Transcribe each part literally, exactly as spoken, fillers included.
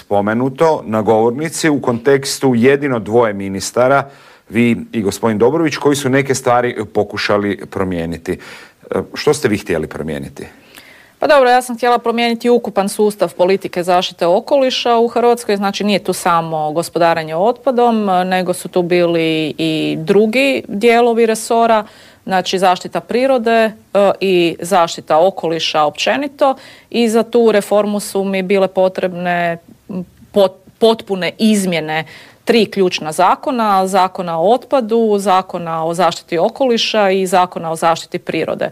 spomenuto na govornici u kontekstu jedino dvoje ministara, vi i gospodin Dobrović, koji su neke stvari pokušali promijeniti. Što ste vi htjeli promijeniti? Pa dobro, ja sam htjela promijeniti ukupan sustav politike zaštite okoliša u Hrvatskoj, znači nije tu samo gospodarenje otpadom, nego su tu bili i drugi dijelovi resora, znači zaštita prirode e, i zaštita okoliša općenito, i za tu reformu su mi bile potrebne pot, potpune izmjene tri ključna zakona, zakona o otpadu, zakona o zaštiti okoliša i zakona o zaštiti prirode.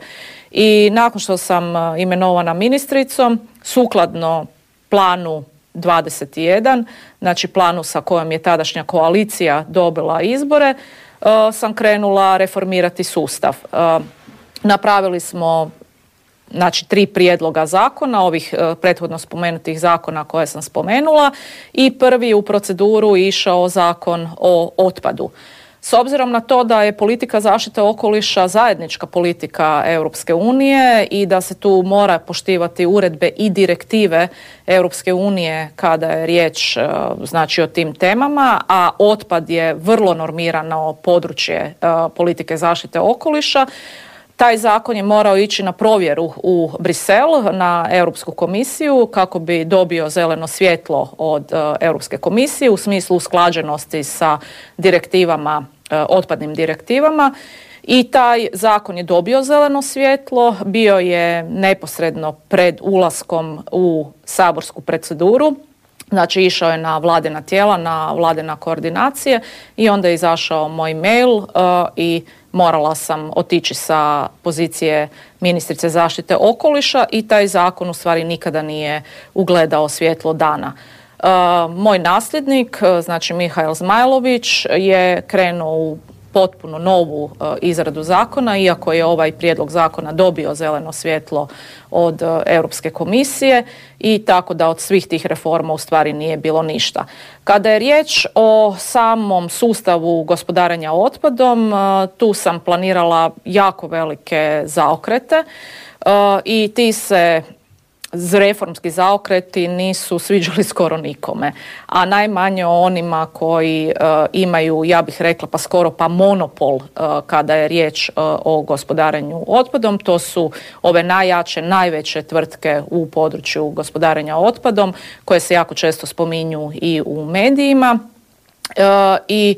I nakon što sam imenovana ministricom, sukladno planu dvadeset jedan, znači planu sa kojom je tadašnja koalicija dobila izbore, uh, sam krenula reformirati sustav. Uh, napravili smo znači tri prijedloga zakona, ovih uh, prethodno spomenutih zakona koje sam spomenula, i prvi je u proceduru išao zakon o otpadu. S obzirom na to da je politika zaštite okoliša zajednička politika Europske unije i da se tu mora poštivati uredbe i direktive Europske unije kada je riječ znači o tim temama, a otpad je vrlo normirano područje politike zaštite okoliša, taj zakon je morao ići na provjeru u Brisel, na Europsku komisiju, kako bi dobio zeleno svjetlo od uh, Europske komisije u smislu usklađenosti sa direktivama, uh, otpadnim direktivama. I taj zakon je dobio zeleno svjetlo, bio je neposredno pred ulaskom u saborsku proceduru. Znači išao je na vladina tijela, na vladine koordinacije, i onda je izašao moj mail uh, i morala sam otići sa pozicije ministrice zaštite okoliša, i taj zakon u stvari nikada nije ugledao svjetlo dana. Uh, moj nasljednik, znači Mihael Zmajlović, je krenuo u potpuno novu uh, izradu zakona, iako je ovaj prijedlog zakona dobio zeleno svjetlo od uh, Europske komisije, i tako da od svih tih reforma u stvari nije bilo ništa. Kada je riječ o samom sustavu gospodarenja otpadom, uh, tu sam planirala jako velike zaokrete uh, i ti se reformski zaokreti nisu sviđali skoro nikome, a najmanje onima koji uh, imaju, ja bih rekla, pa skoro pa monopol uh, kada je riječ uh, o gospodarenju otpadom. To su ove najjače, najveće tvrtke u području gospodarenja otpadom, koje se jako često spominju i u medijima, uh, i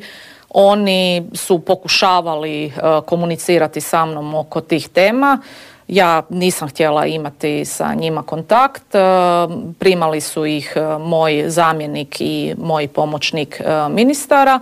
oni su pokušavali uh, komunicirati sa mnom oko tih tema. Ja nisam htjela imati sa njima kontakt, primali su ih moj zamjenik i moj pomoćnik ministara,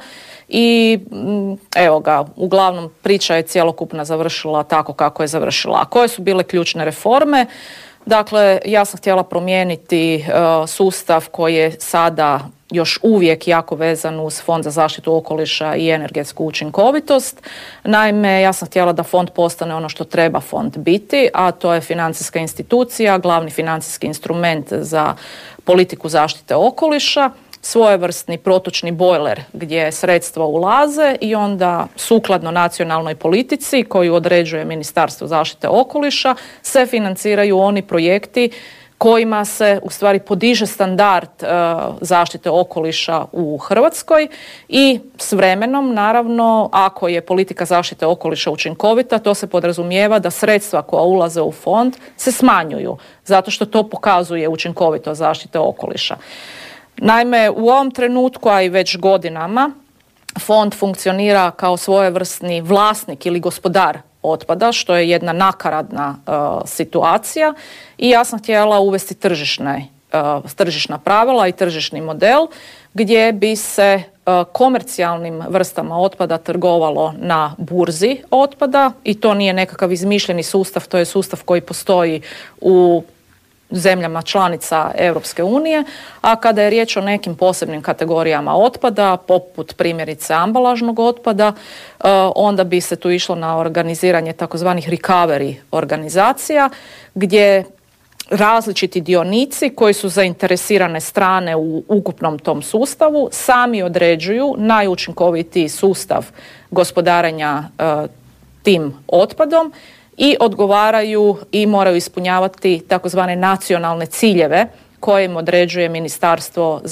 i evo ga, uglavnom priča je cjelokupna završila tako kako je završila. A koje su bile ključne reforme? Dakle, ja sam htjela promijeniti uh, sustav koji je sada još uvijek jako vezan uz Fond za zaštitu okoliša i energetsku učinkovitost. Naime, ja sam htjela da fond postane ono što treba fond biti, a to je financijska institucija, glavni financijski instrument za politiku zaštite okoliša, svojevrsni protočni bojler gdje sredstva ulaze i onda sukladno nacionalnoj politici koju određuje Ministarstvo zaštite okoliša se financiraju oni projekti kojima se u stvari podiže standard e, zaštite okoliša u Hrvatskoj, i s vremenom, naravno, ako je politika zaštite okoliša učinkovita, to se podrazumijeva da sredstva koja ulaze u fond se smanjuju, zato što to pokazuje učinkovitost zaštite okoliša. Naime, u ovom trenutku, a i već godinama, fond funkcionira kao svojevrsni vlasnik ili gospodar otpada, što je jedna nakaradna uh, situacija, i ja sam htjela uvesti tržišne, uh, tržišna pravila i tržišni model gdje bi se uh, komercijalnim vrstama otpada trgovalo na burzi otpada, i to nije nekakav izmišljeni sustav, to je sustav koji postoji u zemljama članica Europske unije, a kada je riječ o nekim posebnim kategorijama otpada, poput primjerice ambalažnog otpada, onda bi se tu išlo na organiziranje takozvanih recovery organizacija, gdje različiti dionici koji su zainteresirane strane u ukupnom tom sustavu sami određuju najučinkovitiji sustav gospodarenja tim otpadom i odgovaraju i moraju ispunjavati takozvane nacionalne ciljeve koje im određuje Ministarstvo